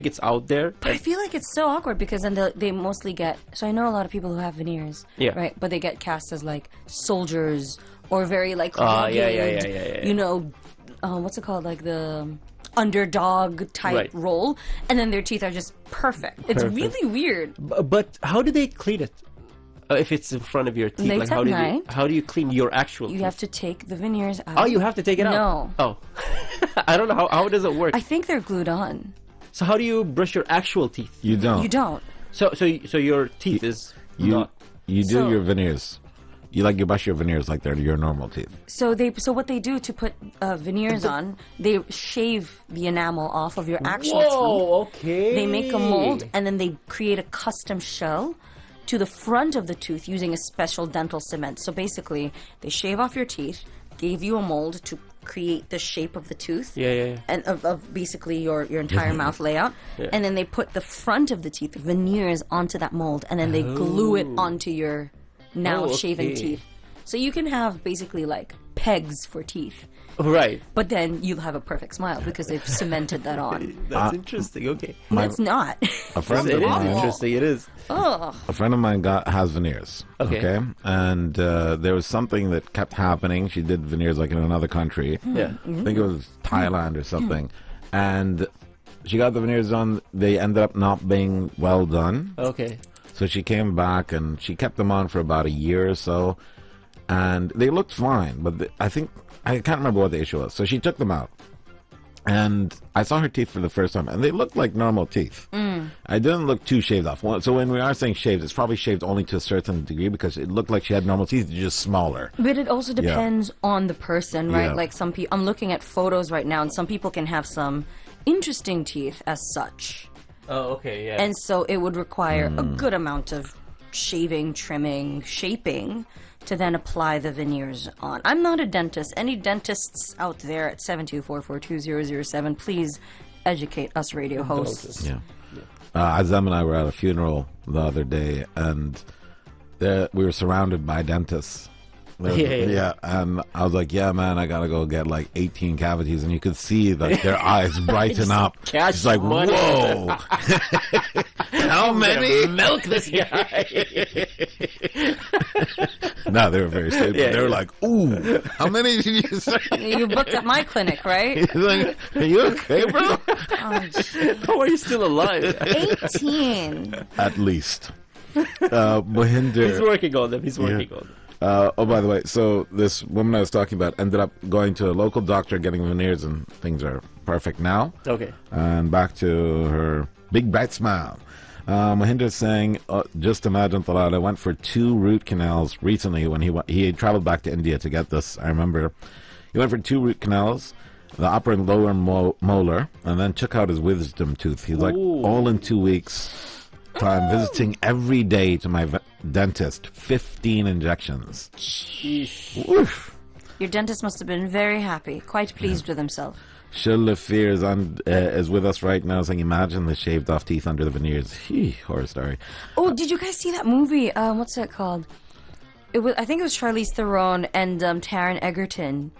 it's out there. But I feel like it's so awkward because then they mostly get. So I know a lot of people who have veneers, Yeah. right? But they get cast as like soldiers or very like Yeah. you know, what's it called? Like the underdog type Right. role, and then their teeth are just perfect. It's really weird. But how do they clean it? If it's in front of your teeth, They like tonight. how do you clean your actual You teeth? have to take the veneers out. Oh, you have to take it out? No. Oh. I don't know. How does it work? I think they're glued on. So how do you brush your actual teeth? You don't. You don't. So your teeth is You not... you do So- your veneers. You brush your veneers like they're your normal teeth. So what they do to put veneers on, they shave the enamel off of your actual tooth. Whoa, okay. They make a mold and then they create a custom shell to the front of the tooth using a special dental cement. So basically, they shave off your teeth, gave you a mold to create the shape of the tooth. Yeah. And of basically your entire mouth layout. Yeah. And then they put the front of the teeth, veneers, onto that mold, and then they glue it onto your now shaven okay. teeth. So you can have basically like pegs for teeth. Right. But then you'll have a perfect smile because they've cemented that on. That's interesting. Okay. It's not. A friend It of is mine, interesting. It is. Ugh. a friend of mine has veneers. Okay. And there was something that kept happening. She did veneers like in another country. Yeah. I think it was Thailand or something. And she got the veneers done. They ended up not being well done. Okay. So she came back and she kept them on for about a year or so. And they looked fine, but I can't remember what the issue was. So she took them out. And I saw her teeth for the first time, and they looked like normal teeth. I didn't look too shaved off. So when we are saying shaved, it's probably shaved only to a certain degree because it looked like she had normal teeth, just smaller. But it also depends on the person, right? Yeah. Like some people, I'm looking at photos right now, and some people can have some interesting teeth as such. Oh, okay. Yeah. And so it would require a good amount of shaving, trimming, shaping to then apply the veneers on. I'm not a dentist. Any dentists out there at 724-42007, please educate us radio hosts. Yeah. Azam and I were at a funeral the other day, and we were surrounded by dentists. Yeah. And I was like, yeah, man, I gotta go get like 18 cavities, and you could see like their eyes brighten up. cash It's like, money. whoa, how many? Milk this guy. No, they were very stable. Yeah, They were yeah. like, ooh, how many did you say? You booked at my clinic, right? He's like, are you okay, bro? Oh, gee. How are you still alive? 18. At least. Mohinder. He's working on them. He's working on them. Oh, by the way, so this woman I was talking about ended up going to a local doctor, getting veneers, and things are perfect now. Okay. And back to her big bright smile. Mohinder's saying, just imagine, Talal, I went for 2 root canals recently when he had traveled back to India to get this. I remember he went for 2 root canals, the upper and lower molar, and then took out his wisdom tooth. He's like, Ooh. all in 2 weeks time, visiting every day to my dentist, 15 injections. Sheesh. Oof. Your dentist must have been very happy, quite pleased with himself. Shil Lafir is with us right now saying, imagine the shaved off teeth under the veneers. Horror story. Oh, did you guys see that movie? What's it called? I think it was Charlize Theron and Taron Egerton.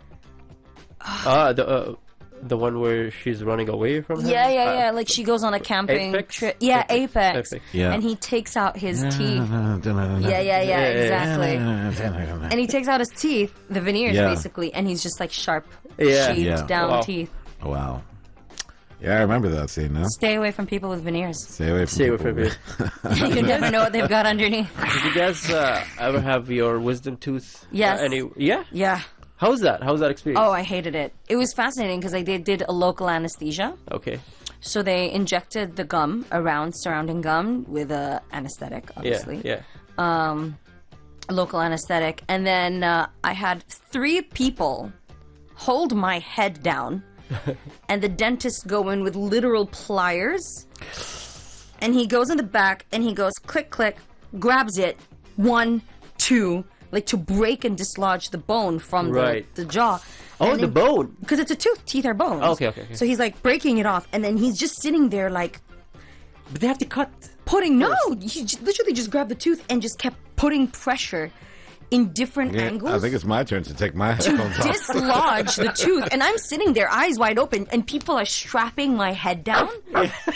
The one where she's running away from him? Yeah. Like she goes on a camping Apex? trip. Yeah, Apex. Yeah. And he takes out his teeth. Yeah, Yeah, exactly. And he takes out his teeth, the veneers Yeah. basically, and he's just like sharp, Yeah. shaved Yeah. down Wow. teeth. Wow. Yeah, I remember that scene now. Stay away from people with veneers. Stay away from Stay away people from with- it. You never know what they've got underneath. Did you guys ever have your wisdom tooth? Yes. Yeah? Yeah. How's that? How's that experience? Oh, I hated it. It was fascinating because they did a local anesthesia. Okay. So they injected the gum surrounding gum with a anesthetic, obviously. Yeah. Local anesthetic. And then I had 3 people hold my head down. And the dentist go in with literal pliers. And he goes in the back and he goes click, click, grabs it. 1, 2, like to break and dislodge the bone from Right. the jaw. Oh, And the then- bone. Because it's a tooth. Teeth are bones. Okay. So he's like breaking it off. And then he's just sitting there like But they have to cut. he literally just grabbed the tooth and just kept putting pressure in different Yeah, angles I think it's my turn to take my headphones off. dislodge the tooth. And I'm sitting there, eyes wide open, and people are strapping my head down.